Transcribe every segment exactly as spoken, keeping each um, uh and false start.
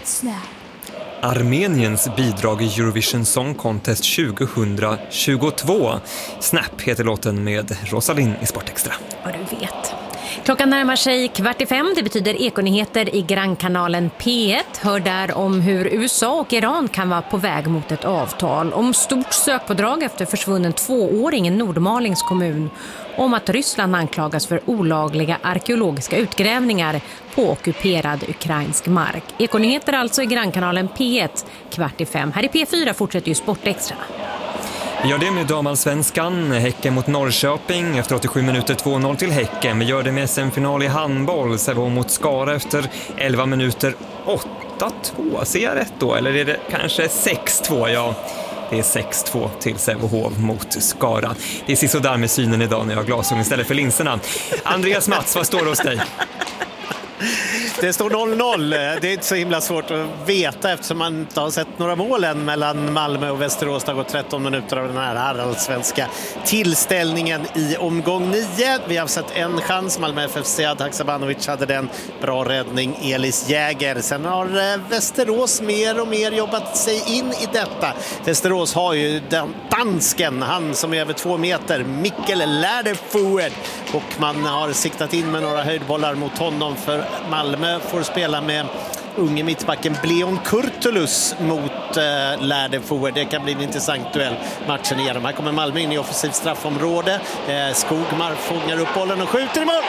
Snap. Armeniens bidrag i Eurovision Song Contest tjugohundratjugotvå. Snap heter låten med Rosalind i Sportextra. Vad du vet. Klockan närmar sig kvart i fem. Det betyder ekonyheter i grannkanalen P ett. Hör där om hur U S A och Iran kan vara på väg mot ett avtal. Om stort sökpådrag efter försvunnen tvååring i Nordmalings kommun. Om att Ryssland anklagas för olagliga arkeologiska utgrävningar på ockuperad ukrainsk mark. Ekonyheter alltså i grannkanalen P ett. Kvart i fem. Här i P fyra fortsätter ju Sportextra. Vi gör det med damallsvenskan, Häcken mot Norrköping efter åttiosju minuter två noll till Häcken. Vi gör det med S M-final i handboll, Sävehof mot Skara efter elva minuter åtta två. Ser jag rätt då? Eller är det kanske sex två? Ja, det är sex två till Sävehof mot Skara. Det är sisådär med synen idag när jag har glasögon istället för linserna. Andreas Mats, vad står det hos dig? Det står noll noll. Det är inte så himla svårt att veta eftersom man inte har sett några målen mellan Malmö och Västerås. Det har gått tretton minuter av den här allsvenska tillställningen i omgång nio. Vi har sett en chans. Malmö F F C, Haksabanovic hade den. Bra räddning, Elis Jäger. Sen har Västerås mer och mer jobbat sig in i detta. Västerås har ju den dansken, han som är över två meter, Mikkel Läderfuer. Och man har siktat in med några höjdbollar mot honom för Malmö får spela med unge mittbacken Bleon Kurtulus mot eh, Läderfuer. Det kan bli en intressant duell matchen igenom. Här kommer Malmö in i offensiv straffområde. Eh, Skogmar fångar upp bollen och skjuter i mål.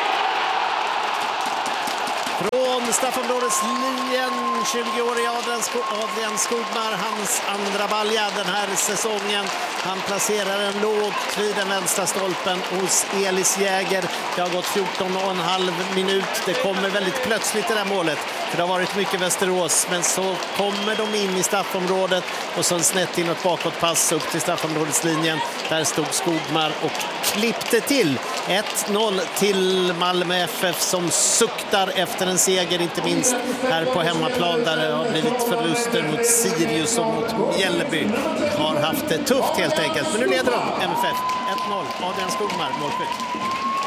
Från straffområdeslinjen, tjugo-årig Adrian, Sko- Adrian Skogmar, hans andra balja den här säsongen. Han placerar en lågt vid den vänstra stolpen hos Elis Jäger. Det har gått fjorton och en halv minut. Det kommer väldigt plötsligt det där målet. För det har varit mycket Västerås, men så kommer de in i straffområdet och så en snett inåt bakåtpass upp till straffområdeslinjen. Där stod Skogmar och klippte till. ett noll till Malmö F F som suktar efter en seger, inte minst här på hemmaplan där det har blivit förluster mot Sirius och mot Mjällby. Har haft det tufft helt enkelt, men nu leder de M F F ett noll. Adrian Skogmar, målskytt.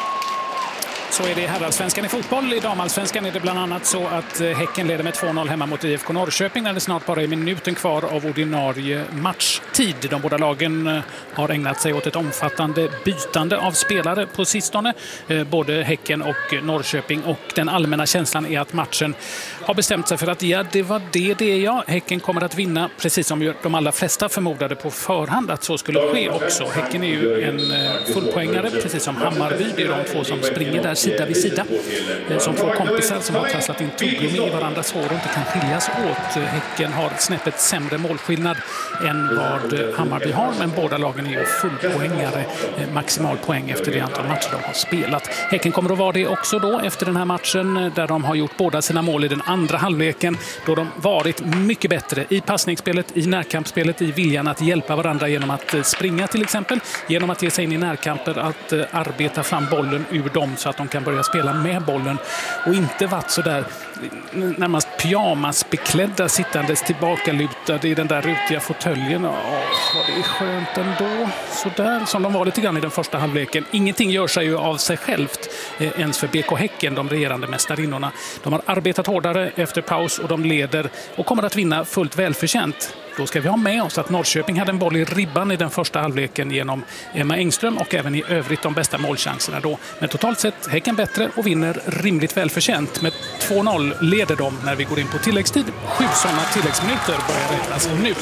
Så är det herrallsvenskan i fotboll. I damallsvenskan är det bland annat så att Häcken leder med två noll hemma mot I F K Norrköping när det snart bara är minuten kvar av ordinarie matchtid. De båda lagen har ägnat sig åt ett omfattande bytande av spelare på sistone. Både Häcken och Norrköping, och den allmänna känslan är att matchen har bestämt sig för att ja, det var det det är jag. Häcken kommer att vinna, precis som de allra flesta förmodade på förhand att så skulle ske också. Häcken är ju en fullpoängare, precis som Hammarby. Det är de två som springer där sida vid sida. Som två kompisar som har trasslat in tuggummi i varandras hår och inte kan skiljas åt. Häcken har snäppet sämre målskillnad än vad Hammarby har, men båda lagen är ju fullpoängare, maximal poäng efter det antal matcher de har spelat. Häcken kommer att vara det också då efter den här matchen där de har gjort båda sina mål i den andra halvleken, då de varit mycket bättre i passningsspelet, i närkampsspelet, i viljan att hjälpa varandra genom att springa till exempel, genom att ge sig in i närkamper, att arbeta fram bollen ur dem så att de kan börja spela med bollen och inte varit så där närmast pyjamasbeklädda sittandes tillbakalutade i den där rutiga fåtöljen. Åh, vad det är skönt ändå. Så där som de var lite grann i den första halvleken. Ingenting gör sig ju av sig självt eh, ens för B K Häcken, de regerande mästarinnorna. De har arbetat hårdare efter paus och de leder och kommer att vinna fullt välförtjänt. Då ska vi ha med oss att Norrköping hade en boll i ribban i den första halvleken genom Emma Engström och även i övrigt de bästa målchanserna då. Men totalt sett Häcken bättre och vinner rimligt välförtjänt. Med två noll leder de när vi går in på tilläggstid. Sju sådana tilläggsminuter börjar räknas nu.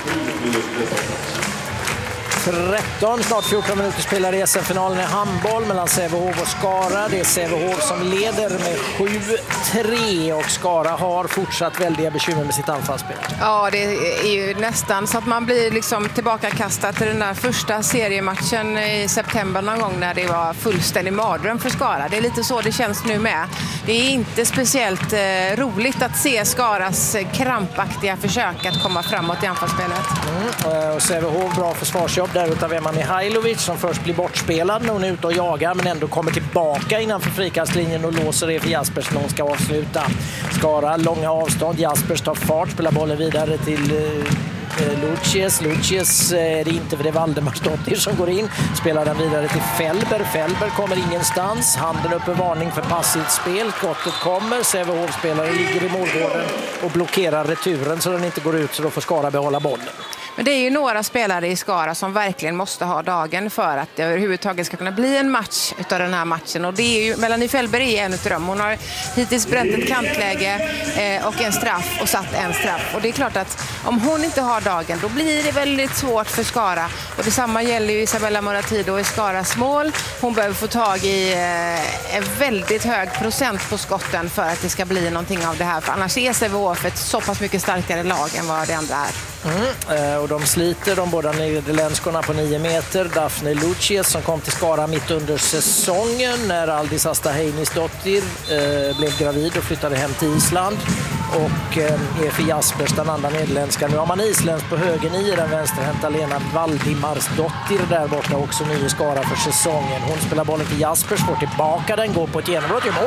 tretton, snart fjorton minuter spelar i S M-finalen i handboll mellan Sävehof och Skara. Det är Sävehof som leder med sju tre och Skara har fortsatt väldiga bekymmer med sitt anfallsspel. Ja, det är ju nästan så att man blir liksom tillbakakastad till den där första seriematchen i september någon gång när det var fullständig mardröm för Skara. Det är lite så det känns nu med. Det är inte speciellt eh, roligt att se Skaras krampaktiga försök att komma framåt i anfallsspelet. Mm, och Sävehof bra försvarsjobb. där utav Emma Mihailovic som först blir bortspelad när hon är ute och jagar men ändå kommer tillbaka innanför frikastlinjen och låser det för Jaspers när hon ska avsluta. Skara långa avstånd, Jaspers tar fart, spelar bollen vidare till eh, Lucius. Lucius är eh, det inte, för det är Valdemarsdottir som går in. Spelar den vidare till Fellberg. Fellberg kommer ingenstans. Handen upp en varning för passivt spel. Skottet kommer. Sävehof-spelare ligger i målgården och blockerar returen så den inte går ut, så då får Skara behålla bollen. Men det är ju några spelare i Skara som verkligen måste ha dagen för att det överhuvudtaget ska kunna bli en match utav den här matchen. Och det är ju, Melanie Fellberg är en utav dem. Hon har hittills bränt ett kantläge eh, och en straff och satt en straff. Och det är klart att om hon inte har dagen, då blir det väldigt svårt för Skara. Och detsamma gäller ju Isabella Moratido i Skaras mål. Hon behöver få tag i eh, en väldigt hög procent på skotten för att det ska bli någonting av det här. För annars är Sävehof ett så pass mycket starkare lag än vad det andra är. Mm, och de sliter de båda nederländskorna på nio meter. Daphne Lucius som kom till Skara mitt under säsongen när Aldis Asta Heinisdottir eh, blev gravid och flyttade hem till Island. Och eh, Efi Jaspers, den andra nederländska. Nu har man isländsk på höger nio, den vänsterhänta Lena Valdimarsdottir där borta, också ny i Skara för säsongen. Hon spelar bollen till Jaspers, får tillbaka den, går på ett genombrott i mål.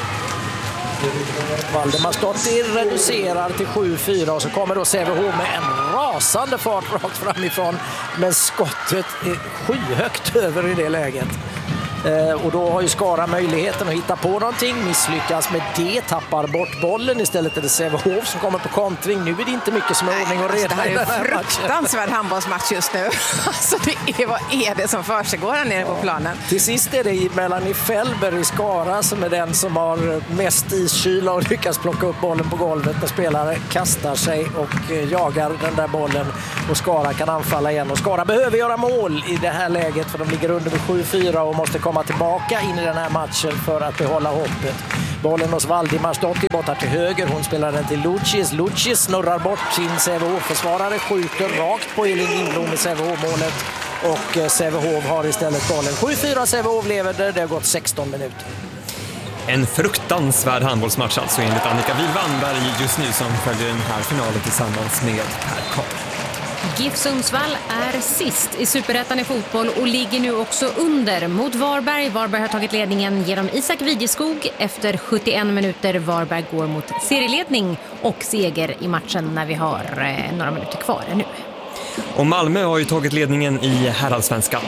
Valdemarsdottir reducerar till sju fyra och så kommer då Sävehof med en rasande fart rakt framifrån, men skottet är skyhögt över i det läget. Eh, och då har ju Skara möjligheten att hitta på någonting, misslyckas med det, tappar bort bollen. Istället är det Sävehof som kommer på kontring. Nu är det inte mycket som är ordning och reda. Det här är en fruktansvärd handbollsmatch just nu. Alltså det är, vad är det som försiggår här nere på planen? Till sist är det Melanie Fellberg i Skara som är den som har mest iskyla och lyckas plocka upp bollen på golvet när spelare kastar sig och jagar den där bollen, och Skara kan anfalla igen. Och Skara behöver göra mål i det här läget, för de ligger under med sju fyra och måste komma tillbaka in i den här matchen för att behålla hoppet. Bollen hos Valdimarsdottir borta till höger. Hon spelar den till Lucius. Lucius snurrar bort sin Sävehof-försvarare, skjuter rakt på Elin Lindblom i Sävehof-målet. Och Sävehof har istället bollen. sju fyra Sävehof lever det. Det har gått sexton minuter. En fruktansvärd handbollsmatch alltså enligt Annika Wilvanberg just nu, som följer den här finalen tillsammans med Per Karl. GIF Sundsvall är sist i Superettan i fotboll och ligger nu också under mot Varberg. Varberg har tagit ledningen genom Isak Widjeskog efter sjuttioen minuter. Varberg går mot serieledning och seger i matchen när vi har eh, några minuter kvar nu. Och Malmö har ju tagit ledningen i herrallsvenskan.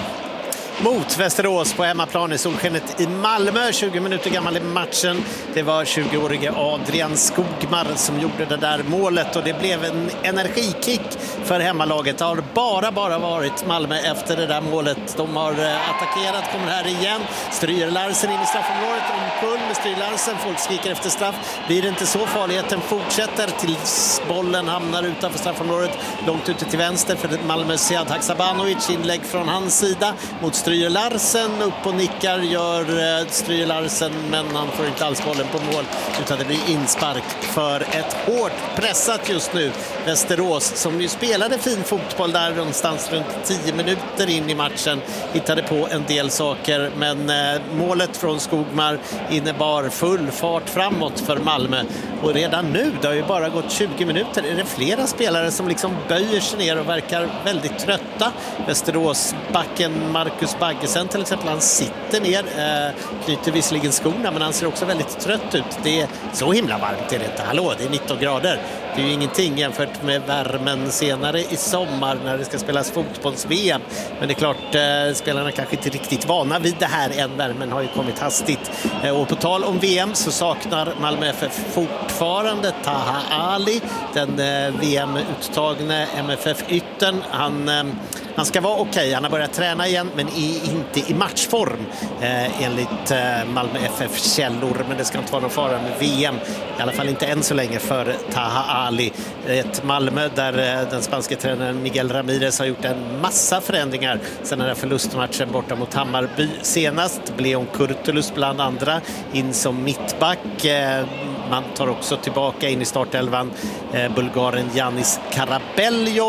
Mot Västerås på hemmaplan i solskenet i Malmö. tjugo minuter gammal i matchen. Det var tjugoårige Adrian Skogmar som gjorde det där målet, och det blev en energikick för hemmalaget. Det har bara bara varit Malmö efter det där målet. De har attackerat, kommer här igen. Stryger Larsen in i straffområdet. Omkull med Stryger Larsen. Folk skriker efter straff. Blir det inte så, farligheten fortsätter tills bollen hamnar utanför straffområdet. Långt ute till vänster för Malmö Sead Haksabanovic. Inlägg från hans sida mot Stryger Larsen, upp och nickar gör eh, Stryger Larsen, men han får inte alls bollen på mål, utan det blir inspark för ett hårt pressat just nu Västerås, som ju spelade fin fotboll där någonstans runt tio minuter in i matchen, hittade på en del saker, men eh, målet från Skogmar innebar full fart framåt för Malmö. Och redan nu, det har ju bara gått tjugo minuter, är det flera spelare som liksom böjer sig ner och verkar väldigt trötta. Västerås backen Marcus Baggesen till exempel, han sitter ner, eh, knyter visserligen skorna, men han ser också väldigt trött ut. Det är så himla varmt, är det inte? Hallå, det är nitton grader. Det är ju ingenting jämfört med värmen senare i sommar när det ska spelas fotbolls-V M. Men det är klart, eh, spelarna kanske inte riktigt vana vid det här än. Värmen har ju kommit hastigt. Eh, och på tal om V M så saknar Malmö F F fortfarande Taha Ali, den eh, V M-uttagne M F F-yttern. Han... Eh, Han ska vara okej, okay. Han har börjat träna igen, men är inte i matchform eh, enligt eh, Malmö F F-källor. Men det ska inte vara någon fara med V M, i alla fall inte än så länge för Taha Ali. Ett Malmö där eh, den spanska tränaren Miguel Ramirez har gjort en massa förändringar sedan den här förlustmatchen borta mot Hammarby senast. Leon Kurtulus bland andra in som mittback. Eh, Man tar också tillbaka in i startelvan eh, bulgaren Janis Karabeljov,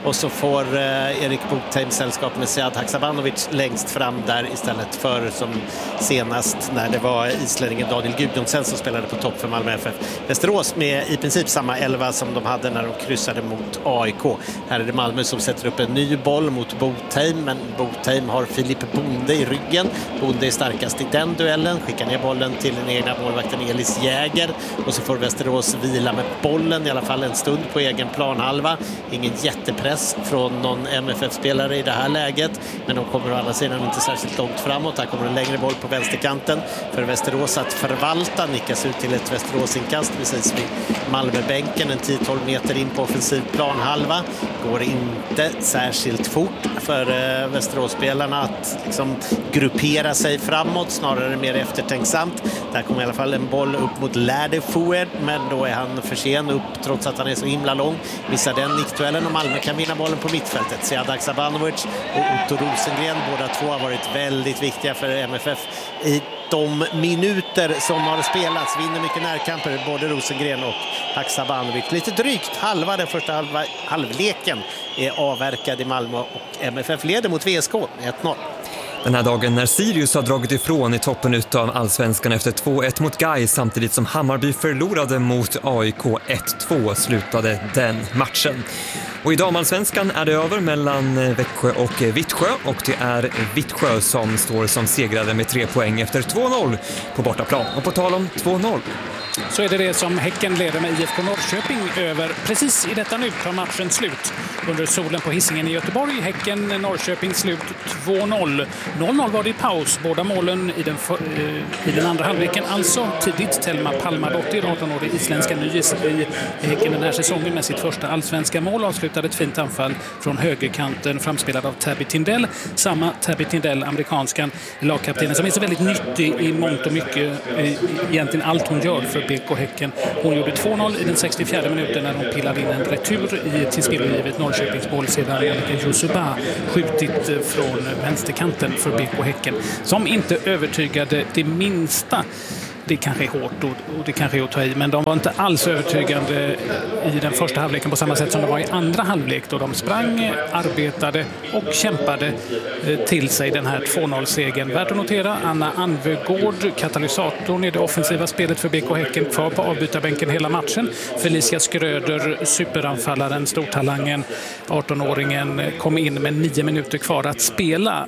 och så får eh, Erik Botheim sällskap med Sead Haksabanovic längst fram där istället för som senast när det var islänningen Daniel Gudjonsen som spelade på topp för Malmö F F. Västerås med i princip samma elva som de hade när de kryssade mot A I K. Här är det Malmö som sätter upp en ny boll mot Botheim, men Botheim har Filip Bonde i ryggen. Bonde är starkast i den duellen, skickar ner bollen till den egna målvakten Elis Jäger och så får Västerås vila med bollen i alla fall en stund på egen planhalva. Ingen jättepress från någon M F F-spelare i det här läget, men de kommer å andra sidan inte särskilt långt framåt. Här kommer en längre boll på vänsterkanten för Västerås att förvalta, nickas ut till ett Västeråsinkast precis vid Malmöbänken, en tio tolv meter in på offensiv planhalva. Går inte särskilt fort för eh, Västeråsspelarna att liksom gruppera sig framåt, snarare mer eftertänksamt. Där kommer i alla fall en boll upp mot Lärdefuer, men då är han för sen upp trots att han är så himla lång. Missar den nickduellen och Malmö kan vinna bollen på mittfältet. Sead Haksabanovic och Otto Rosengren, båda två har varit väldigt viktiga för M F F i de minuter som har spelats. Vinner mycket närkamper, både Rosengren och Haksabanovic. Lite drygt halva den första halva, halvleken är avverkad i Malmö och M F F leder mot V S K ett noll. Den här dagen när Sirius har dragit ifrån i toppen utav Allsvenskan efter två ett mot Gais samtidigt som Hammarby förlorade mot A I K ett två slutade den matchen. Och i damallsvenskan är det över mellan Växjö och Vittsjö och det är Vittsjö som står som segrare med tre poäng efter två noll på bortaplan. Och på tal om två noll så är det det som Häcken leder med I F K Norrköping över. Precis i detta nu tar matchen slut under solen på Hisingen i Göteborg. Häcken Norrköping slut två noll. noll noll var det i paus. Båda målen i den, för, i den andra halvleken. Alltså tidigt Telma Palmadottir, arton-årig isländska nyis i Häcken den här säsongen med sitt första allsvenska mål. Avslutade ett fint anfall från högerkanten framspelad av Tabby Tindell. Samma Tabby Tindell, amerikanskan lagkaptenen som är så väldigt nyttig i mångt och mycket. Egentligen allt hon gör för B K Häcken. Hon gjorde två noll i den sextiofjärde minuten när hon pillade in en retur i till spelogivet Norrköpingsmål sedan Monica Josuba skjutit från vänsterkanten för B K Häcken. Som inte övertygade det minsta. Det kanske är hårt och det kanske är att ta i, men de var inte alls övertygande i den första halvleken på samma sätt som de var i andra halvlek då de sprang, arbetade och kämpade till sig den här två noll-segern. Värt att notera, Anna Anvegård, katalysatorn i det offensiva spelet för B K Häcken, kvar på avbytarbänken hela matchen. Felicia Skröder, superanfallaren, stortalangen, arton-åringen, kom in med nio minuter kvar att spela.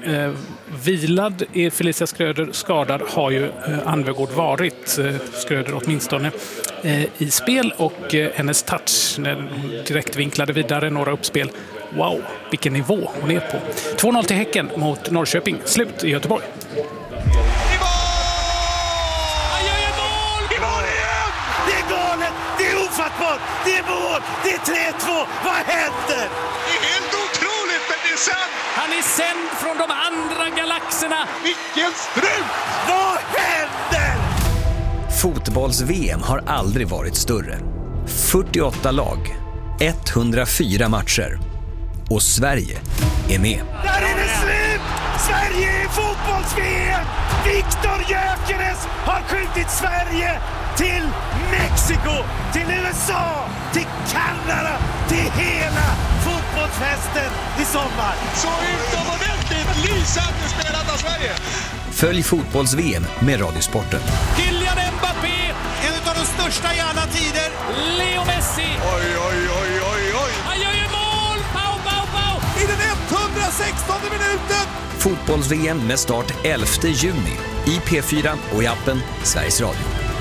Vilad är Felicia Skröder, skadad har ju Anvegård varit. Skröder åtminstone i spel och hennes touch när hon direkt vinklade vidare några uppspel. Wow, vilken nivå hon är på. två noll till Häcken mot Norrköping. Slut i Göteborg. Det är ofattbart! Det är mål! Det är tre två! Vad händer? Det är helt otroligt, men det är sant! Han är sänd från de andra galaxerna! Vilken strut! Vad händer? Fotbolls-V M har aldrig varit större. fyrtioåtta lag, etthundrafyra matcher. Och Sverige är med. Där är det slut! Sverige är fotbolls-V M! Viktor Gyökeres har skjutit Sverige till Mexiko, till U S A, till Kanada, till hela fotbollsfesten i sommar. Så utomordentligt lysande spelat av Sverige. Följ fotbolls-V M med Radiosporten. Kylian Mbappé, En av de största i alla tider. Leo Messi. Oj, oj, oj, oj, oj. Han gör ju mål! Pau, pau, pau! I den etthundrasextonde minuten. Fotbolls-V M med start elfte juni i P fyra och i appen Sveriges Radio.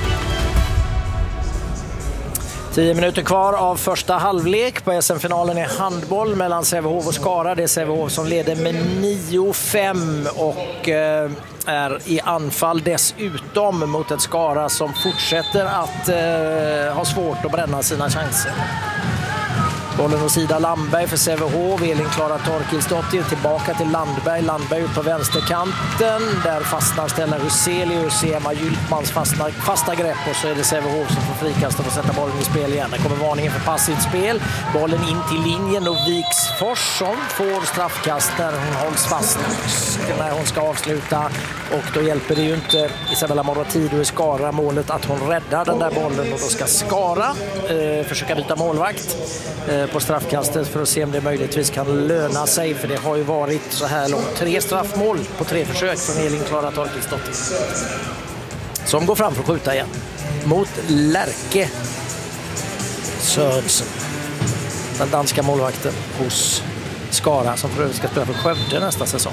Tio minuter kvar av första halvlek på S M-finalen i handboll mellan Sävehof och Skara. Det är Sävehof som leder med nio fem och eh, är i anfall dessutom mot ett Skara som fortsätter att eh, ha svårt att bränna sina chanser. Bollen hos Ida Landberg för Sävehof. Elin-Klara Torkilsdottir tillbaka till Landberg. Landberg ut på vänsterkanten. Där fastnar Stella Huselius. Emma Gyltmans fastnar, fasta grepp. Och så är det Sävehof som får frikast och får sätta bollen i spel igen. Det kommer varningen för passivt spel. Bollen in till linjen och Viksfors som får straffkast när hon hålls fast när hon ska avsluta. Och då hjälper det ju inte Isabella Moratido i Skara målet att hon räddar den där bollen. Och då ska Skara eh, försöka byta målvakt. Eh, på straffkastet för att se om det möjligtvis kan löna sig, för det har ju varit så här långt tre straffmål på tre försök från Elin Klara Torkelsdottir, som går fram för att skjuta igen mot Lärke Sörensen, den danska målvakten hos Skara, som för övrigt ska spela för Skövde nästa säsong.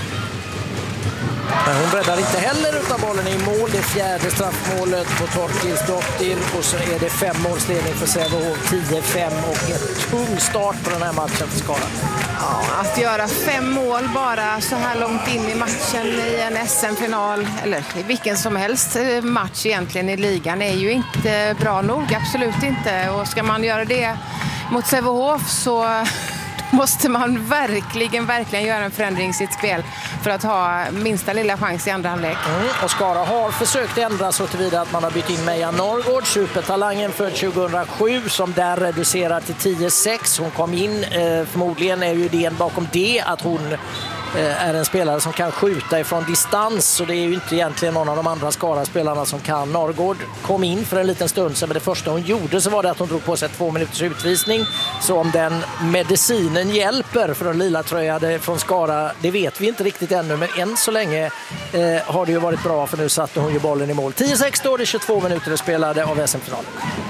Men hon räddar inte heller utan bollen i mål. Det fjärde straffmålet på Torkelsdottir, och så är det fem målsledning för Sävehof, tio fem, och en tung start på den här matchen för Skara. Ja, att göra fem mål bara så här långt in i matchen i en S M-final, eller i vilken som helst match egentligen i ligan, är ju inte bra nog, absolut inte. Och ska man göra det mot Sävehof så måste man verkligen, verkligen göra en förändring i sitt spel för att ha minsta lilla chans i andra halvlek. Mm, och Skara har försökt ändra så tillvida att man har bytt in Meja Norrgård, supertalangen för tjugohundrasju, som där reducerar till tio sex. Hon kom in, eh, förmodligen är ju idén bakom det att hon är en spelare som kan skjuta ifrån distans, så det är ju inte egentligen någon av de andra Skara-spelarna som kan. Norrgård kom in för en liten stund sedan, men det första hon gjorde så var det att hon drog på sig två minuters utvisning. Så om den medicinen hjälper för de lila tröjade från Skara, det vet vi inte riktigt ännu, men än så länge eh, har det ju varit bra, för nu satte hon ju bollen i mål. tio sex står det, tjugotvå minuter spelade av S M-finalen.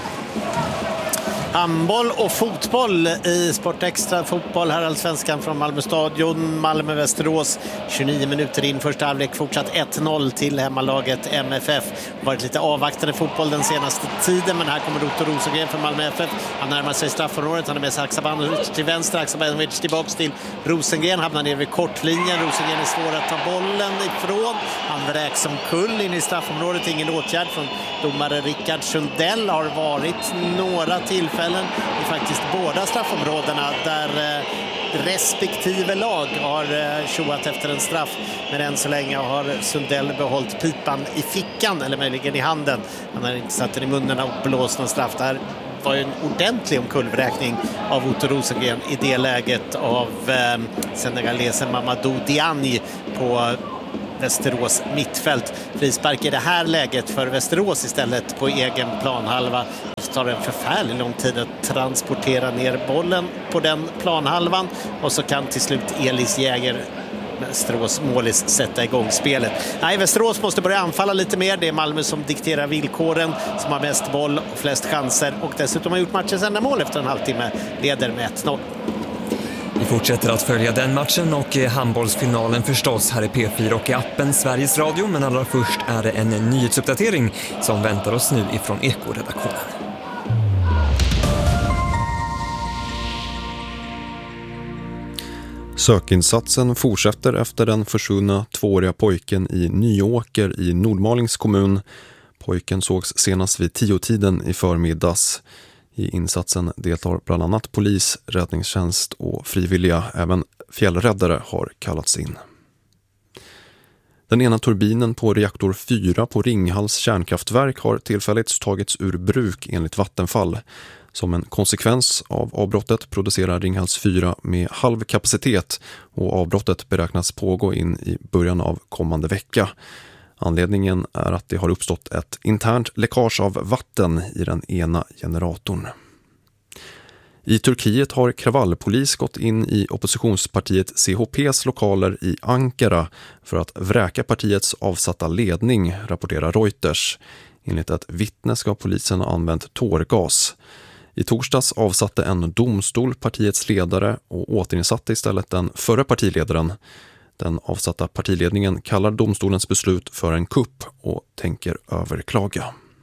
Handboll och fotboll i Sport Extra fotboll här, allsvenskan från Malmö stadion. Malmö-Västerås tjugonio minuter in första halvlek, fortsatt ett noll till hemmalaget M F F. Varit lite avvaktande fotboll den senaste tiden, men här kommer Otto Rosengren från Malmö F F. Han närmar sig straffområdet, han är med sig Haksabanovic till vänster, Haksabanovic tillbaks till Rosengren, hamnar ner vid kortlinjen. Rosengren är svår att ta bollen ifrån, han vräks som kull in i straffområdet, ingen åtgärd från domare Rickard Sundell. Har varit några tillfällen i faktiskt båda straffområdena där eh, respektive lag har eh, tjoat efter en straff, men än så länge har Sundell behållit pipan i fickan, eller möjligen i handen. Han har inte satt den i munnen och blåst någon straff. Där var ju en ordentlig omkullvräkning av Otto Rosengren i det läget av eh, senegalesen Mamadou Diagne på Västerås mittfält. Frispark i det här läget för Västerås istället på egen planhalva. Det tar en förfärligt lång tid att transportera ner bollen på den planhalvan, och så kan till slut Elis Jäger, Västerås målis, sätta igång spelet. Nej, Västerås måste börja anfalla lite mer. Det är Malmö som dikterar villkoren, som har mest boll och flest chanser, och dessutom har gjort matchens enda mål efter en halvtimme. Leder med ett noll. Vi fortsätter att följa den matchen och handbollsfinalen förstås här i P fyra och i appen Sveriges Radio, men allra först är det en nyhetsuppdatering som väntar oss nu ifrån Eko-redaktionen. Sökinsatsen fortsätter efter den försvunna tvååriga pojken i Nyåker i Nordmalings kommun. Pojken sågs senast vid tiotiden i förmiddags. I insatsen deltar bland annat polis, räddningstjänst och frivilliga. Även fjällräddare har kallats in. Den ena turbinen på reaktor fyra på Ringhals kärnkraftverk har tillfälligt tagits ur bruk enligt Vattenfall. Som en konsekvens av avbrottet producerar Ringhals fyra med halv kapacitet, och avbrottet beräknas pågå in i början av kommande vecka. Anledningen är att det har uppstått ett internt läckage av vatten i den ena generatorn. I Turkiet har kravallpolis gått in i oppositionspartiet C H P:s lokaler i Ankara för att vräka partiets avsatta ledning, rapporterar Reuters. Enligt ett vittne ska polisen ha använt tårgas. I torsdags avsatte en domstol partiets ledare och återinsatte istället den förre partiledaren. Den avsatta partiledningen kallar domstolens beslut för en kupp och tänker överklaga.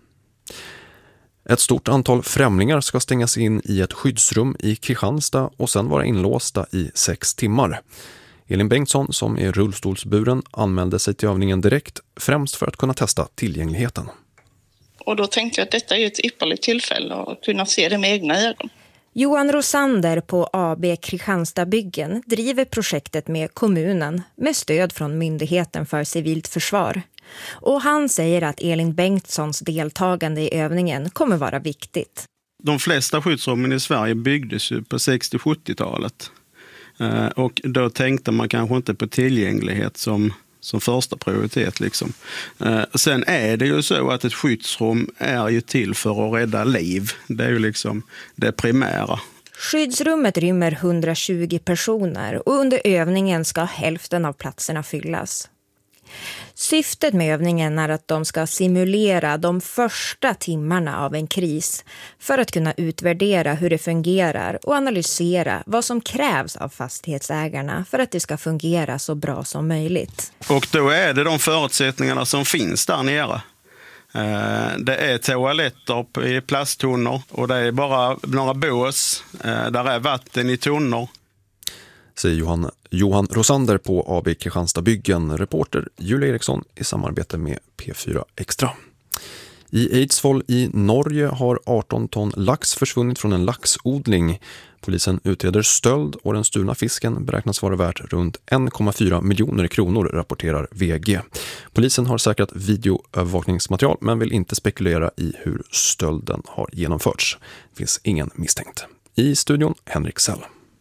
Ett stort antal främlingar ska stängas in i ett skyddsrum i Kristianstad och sen vara inlåsta i sex timmar. Elin Bengtsson, som är rullstolsburen, anmälde sig till övningen direkt, främst för att kunna testa tillgängligheten. Och då tänkte jag att detta är ett ypperligt tillfälle att kunna se det med egna ögon. Johan Rosander på A B Kristianstad Byggen driver projektet med kommunen med stöd från Myndigheten för civilt försvar. Och han säger att Elin Bengtssons deltagande i övningen kommer vara viktigt. De flesta skyddsrummen i Sverige byggdes ju på sextio-sjuttiotalet. Och då tänkte man kanske inte på tillgänglighet som, som första prioritet. Liksom. Sen är det ju så att ett skyddsrum är ju till för att rädda liv. Det är ju liksom det primära. Skyddsrummet rymmer hundratjugo personer och under övningen ska hälften av platserna fyllas. Syftet med övningen är att de ska simulera de första timmarna av en kris för att kunna utvärdera hur det fungerar och analysera vad som krävs av fastighetsägarna för att det ska fungera så bra som möjligt. Och då är det de förutsättningarna som finns där nere. Det är toaletter i plasttunnor och det är bara några bås. Där är vatten i tunnor. Säger Johan, Johan Rosander på A B Kristianstad Byggen, reporter Julia Eriksson i samarbete med P fyra Extra. I Eidsvoll i Norge har arton ton lax försvunnit från en laxodling. Polisen utreder stöld och den stulna fisken beräknas vara värt runt en komma fyra miljoner kronor, rapporterar V G. Polisen har säkrat videoövervakningsmaterial men vill inte spekulera i hur stölden har genomförts. Det finns ingen misstänkt. I studion Henrik Sell.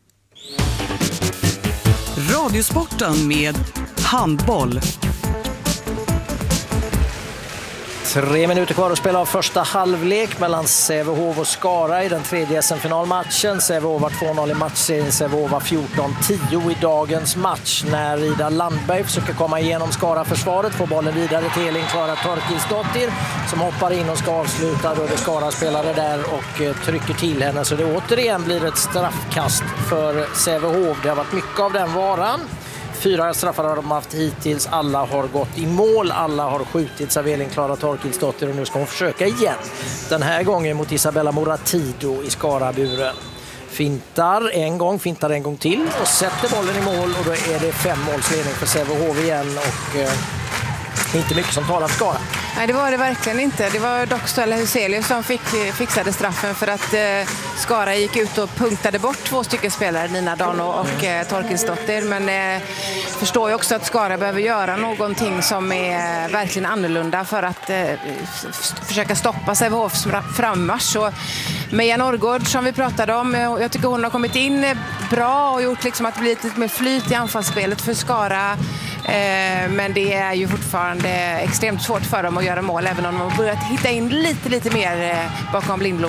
Radiosporten med handboll. Tre minuter kvar att spela av första halvlek mellan Sävehof och Skara i den tredje S M-finalmatchen. Sävehof var två noll i matchserien, Sävehof var fjorton tio i dagens match. När Ida Landberg försöker komma igenom Skara-försvaret får bollen vidare till Elin Klara Torkilsdottir som hoppar in och ska avsluta. Då är det Skara-spelare där och trycker till henne, så det återigen blir ett straffkast för Sävehof. Det har varit mycket av den varan. Fyra straffar har de haft hittills. Alla har gått i mål. Alla har skjutits av Elin Klara Torkilsdottir och nu ska hon försöka igen. Den här gången mot Isabella Moratido i Skaraburen. Fintar en gång, fintar en gång till och sätter bollen i mål och då är det fem målsledning för Sävehof igen och eh, inte mycket som talar för Skara. Nej, det var det verkligen inte. Det var dock Stella Huselius som fick, fixade straffen för att eh, Skara gick ut och punktade bort två stycken spelare, Nina Dano och eh, Torkilsdottir. Men eh, förstår ju också att Skara behöver göra någonting som är verkligen annorlunda för att eh, f- försöka stoppa Sävehofs frammarsch. Och Meja Norrgård som vi pratade om, jag tycker hon har kommit in bra och gjort liksom att det blir lite mer flyt i anfallsspelet för Skara. Eh, men det är ju fortfarande extremt svårt för dem att göra mål, även om de har börjat hitta in lite, lite mer eh, bakom Lindblom.